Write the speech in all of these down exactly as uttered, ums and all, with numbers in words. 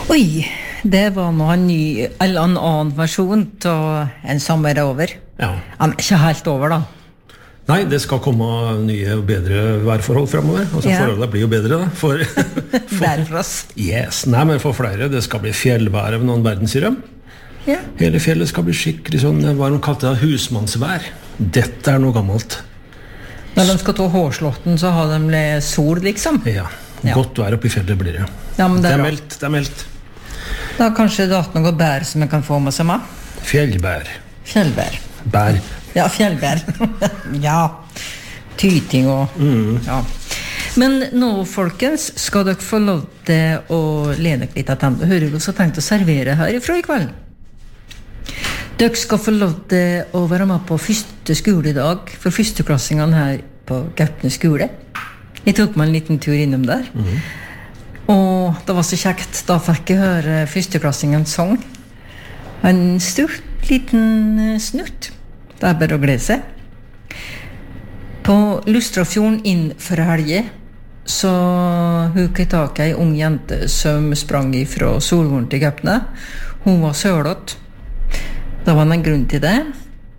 Oi, det var nå en ny, eller en annen versjon av En sommer er over. Ja. Han er ikke helt over da. Nei, det skal komme nye og bedre værforhold fremover. Altså Ja. forholdet blir jo bedre da. For, for, Bedre for oss. yes, nei, men for flere, det skal bli fjellvær av noen verden, sier de. Ja. Hele fjellet skal bli skikkelig sånn, hva de kalte det, husmannsvær. Dette er noe gammelt. Når de skal ta hårslåtten, så har de litt sol, liksom. Ja, Ja. godt vær oppe i fjellet blir det. Ja, men det Det er er bra. meldt, det er meldt. Da kanskje det er noe bær som jeg kan få med seg med. Fjellbær. Fjellbær. Bær. Ja, fjellbær. ja. Tyting og... Ja. Men nå, folkens, skal dere få lov til å lene dere litt av den. Hører du så tenkt å servere herifra i kveld? Dere skal få lov til å være med på første skoledag for førsteklassingene her på Gaupne skole. Jeg tok meg en liten tur innom der. Mm. Og det var så kjekt. Da fikk jeg høre førsteklassingens sang. En stort liten snutt. Det er bare å glede seg. På Lustrafjorden inn for helge så hukket jeg tak i en ung jente som sprang fra Solvorn til Gaupne. Hun var sølått. Det var en grunn til det.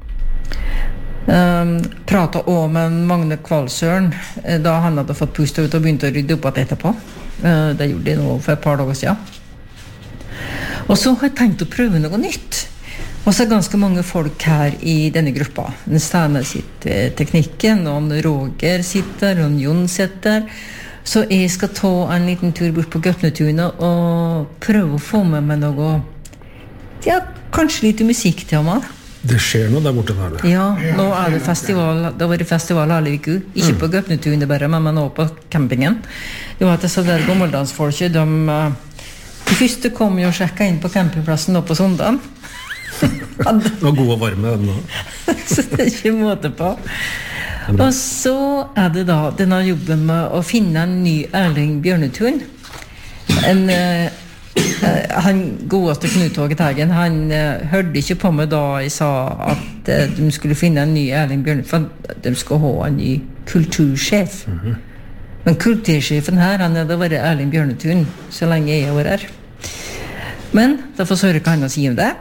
Um, pratet også med Magne Kvalsøren da han hadde fått pustet ut og begynte å rydde opp etterpå. Uh, det gjorde de nå for et par dager siden. Og så har jeg tenkt å prøve noe nytt. Og så er ganske mange folk her i denne gruppa. En Stene sitter teknikken, og en Roger sitter, og en Jon sitter. Så jeg skal ta en liten tur bort på Gaupnetunet og prøve å få med meg noe, ja, kanskje litt musikk til meg. Det skjer noe der borte der. Ja, nå er det festival, det var det festival alle uker. Ikke mm. på Gaupnetunet bare, men nå på campingen. Det var at det så der gammeldansfolket, de, de første kom jo og sjekket inn på campingplassen nå på søndagen. Det var god og varme den nå. Så det er ikke måte på. Og så er det da denne jobben med å finne en ny Erling Bjørnetun. En, uh, han godeste Knut Håge Teigen, han uh, hørte ikke på meg da jeg sa at uh, de skulle finne en ny Erling Bjørnetun, for de skulle ha en ny kultursjef. Mm-hmm. Men kultursjefen her, han hadde vært Erling Bjørnetun så lenge jeg var her. Men da får Søre hva han å si om det.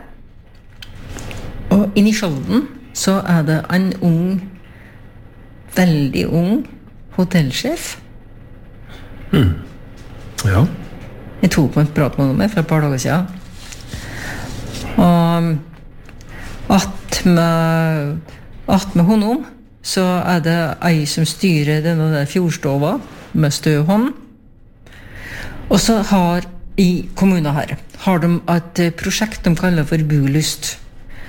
Og inni Skjolden så er det en ung, veldig ung hotellsjef. Mm. Ja. Jeg tok på en prat med noen med for et par dager siden. Og at med, at med honom så er det ei som styrer denne der fjordstova med støvhånd. Og så har i kommunen her har de et prosjekt de kaller for Bulyst.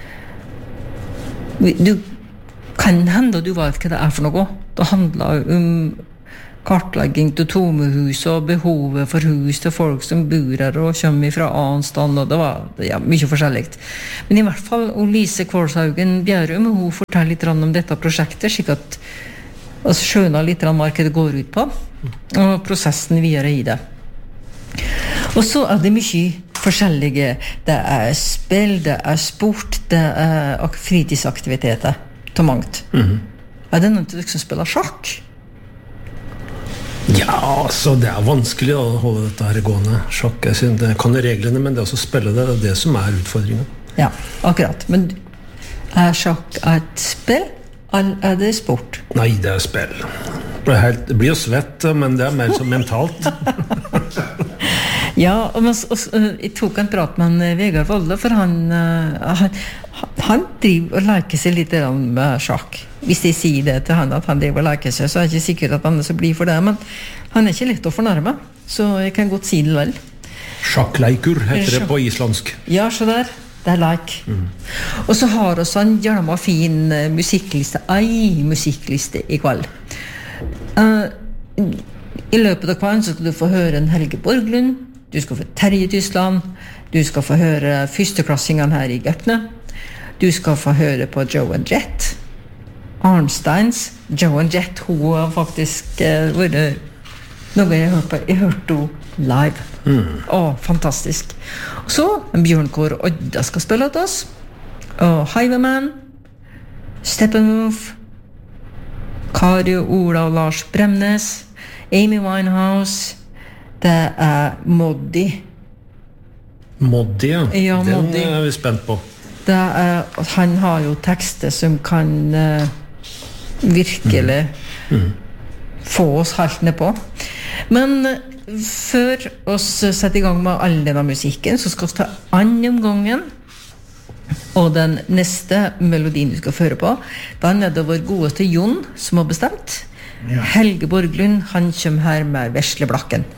Du kan hende du vet hva det er for noe. Det handler om kartlegging til tomme hus og behovet for hus til folk som bor her og kommer fra annen stand, og det var ja, mye forskjellig. Men i hvert fall Lise Kvalshaugen Bjærum, hun forteller litt om dette prosjektet, slik at vi skjønner litt hva det går ut på, og prosessen videre i det. Og så er det mye forskjellige. Det er spill, det er sport, det er fritidsaktiviteter til mangt. Mm-hmm. Er det noen til dere som spiller sjakk? Ja, så det er vanskelig å holde dette her gående. Sjakk, jeg synes, det kan reglene, men det er også spille det, det er det som er utfordringen. Ja, akkurat. Men er sjakk et spill, eller er det sport? Nei, det er spill. Det, er helt, det blir jo svett, men det er mer som mentalt. Ja, og, og, og jeg tok en prat med en Vegard Volde, for han, han, han driver og leker seg litt med sjakk. Hvis jeg sier det til han at han driver og leker seg, så er jeg ikke sikker at han er så blir for det, men han er ikke lett å fornærme, så jeg kan godt si det vel. Sjakkleikur heter det på islandsk. Ja, så der. Det er like. Mm. Og så har også en gjerne fin musikkliste, ei musikkliste i kveld. Uh, I løpet av kvelden så skal du få høre en Helge Borglund, du skal få Terje Tyskland, du skal få høre førsteklassingene her i Gaupne, du skal få høre på Joe and Jet, Arnsteins. Joe and Jet, hun har faktisk uh, vært noe jeg hørte på, jeg hørte henne live. Mm. Åh, fantastisk. Og så en Bjørnkår Odda skal spille til oss, og Highwayman, Steppenwolf, Kari og Ola og Lars Bremnes, Amy Winehouse, det er Moddi, Moddi, ja. Ja, Den Moddi. er vi spent på. Det er, han har jo tekster som kan uh, virkelig mm. Mm. få oss helt ned på. Men før oss setter i gang med all denne musikken, så skal vi ta annen gangen. Og den neste melodien vi skal føre på, den er det vår godeste Jon som har bestemt. Ja. Helge Borglund, han kommer her med Vesleblakken.